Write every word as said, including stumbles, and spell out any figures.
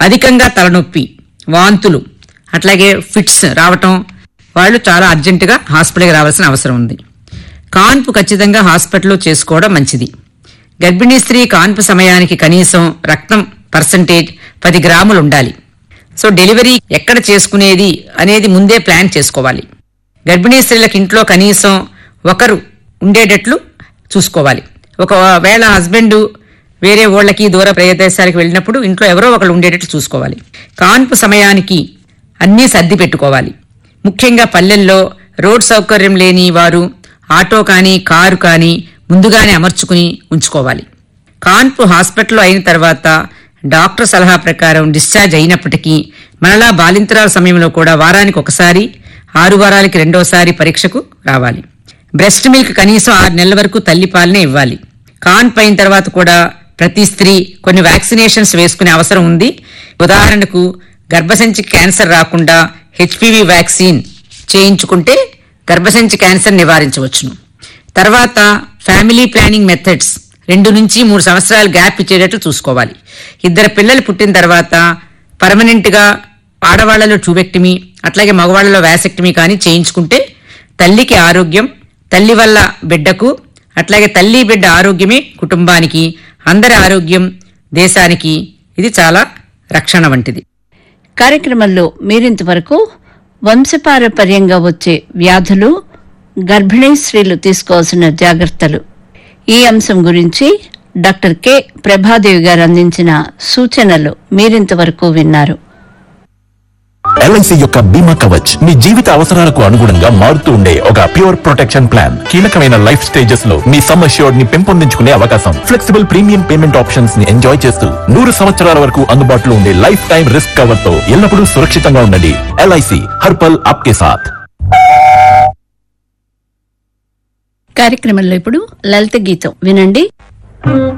అధికంగా తలనొప్పి, వాంతులు, అట్లాగే ఫిట్స్ రావటం వాళ్ళు చాలా అర్జెంటుగా హాస్పిటల్కి రావాల్సిన అవసరం ఉంది. కాన్పు ఖచ్చితంగా హాస్పిటల్లో చేసుకోవడం మంచిది. గర్భిణీ స్త్రీ కాన్పు సమయానికి కనీసం రక్తం పర్సంటేజ్ పది గ్రాములు ఉండాలి. సో డెలివరీ ఎక్కడ చేసుకునేది అనేది ముందే ప్లాన్ చేసుకోవాలి. గర్భిణీ స్త్రీలకు ఇంట్లో కనీసం ఒకరు ఉండేటట్లు చూసుకోవాలి. ఒకవేళ హస్బెండ్ వేరే ఊళ్ళకి దూర ప్రదేశాలకు వెళ్ళినప్పుడు ఇంట్లో ఎవరో ఒకరు ఉండేటట్లు చూసుకోవాలి. కాన్పు సమయానికి అన్నీ సర్ది పెట్టుకోవాలి. ముఖ్యంగా పల్లెల్లో రోడ్ సౌకర్యం లేని వారు ఆటో కానీ కారు కానీ ముందుగానే అమర్చుకుని ఉంచుకోవాలి. కాన్పు హాస్పిటల్లో అయిన తర్వాత డాక్టర్ సలహా ప్రకారం డిశ్చార్జ్ అయినప్పటికీ మరలా బాలింతరాల సమయంలో కూడా వారానికి ఒకసారి, ఆరు వారాలకి రెండోసారి పరీక్షకు రావాలి. బ్రెస్ట్ మిల్క్ కనీసం ఆరు నెలల వరకు తల్లిపాలనే ఇవ్వాలి. కాన్పు అయిన తర్వాత కూడా ప్రతి స్త్రీ కొన్ని వ్యాక్సినేషన్స్ వేసుకునే అవసరం ఉంది. ఉదాహరణకు గర్భసంచి క్యాన్సర్ రాకుండా హెచ్పివి వ్యాక్సిన్ చేయించుకుంటే గర్భసంచి క్యాన్సర్ నివారించవచ్చును. తర్వాత ఫ్యామిలీ ప్లానింగ్ మెథడ్స్ రెండు నుంచి మూడు సంవత్సరాలు గ్యాప్ ఇచ్చేటట్లు చూసుకోవాలి. ఇద్దరు పిల్లలు పుట్టిన తర్వాత పర్మనెంట్ గా ఆడవాళ్లలో ట్యూబెక్టమీ, అట్లాగే మగవాళ్లలో వ్యాసెక్టమీ కానీ చేయించుకుంటే తల్లికి ఆరోగ్యం, తల్లి వల్ల బిడ్డకు, అట్లాగే తల్లి బిడ్డ ఆరోగ్యమే కుటుంబానికి, అందరి ఆరోగ్యం దేశానికి. ఇది చాలా రక్షణ వంటిది. కార్యక్రమంలో మీరింతవరకు వంశపారపర్యంగా వచ్చే వ్యాధులు, గర్భిణీ స్త్రీలు తీసుకోవాల్సిన జాగ్రత్తలు, ఈ అంశం గురించి డాక్టర్ కె ప్రభాదేవి గారు అందించిన సూచనలు మీరింతవరకు విన్నారు. ఎల్ఐసి యొక్క బీమా కవచ్ మీ జీవిత అవసరాలకు అనుగుణంగా మారుతూ ఉండే ఒక ప్యూర్ ప్రొటెక్షన్ ప్లాన్. కీలకమైన లైఫ్ స్టేజెస్ లో మీ సమ్ అష్యూర్డ్ ని పెంపొందించుకునే అవకాశం, ఫ్లెక్సిబుల్ ప్రీమియం పేమెంట్ ఆప్షన్స్ ని ఎంజాయ్ చేస్తూ నూరు సంవత్సరాల వరకు అందుబాటులో ఉండే లైఫ్ టైం రిస్క్ కవర్ తో ఎల్లప్పుడూ సురక్షితంగా ఉండండి. ఎల్ఐసి హర్పల్ ఆప్కే సాథ్. కార్యక్రమంలో ఇప్పుడు లలిత గీతం వినండి.